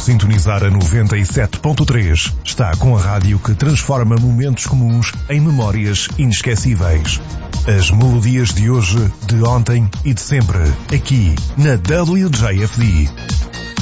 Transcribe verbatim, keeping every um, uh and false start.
sintonizar a noventa e sete ponto três, está com a rádio que transforma momentos comuns em memórias inesquecíveis. As melodias de hoje, de ontem e de sempre, aqui na W J F D.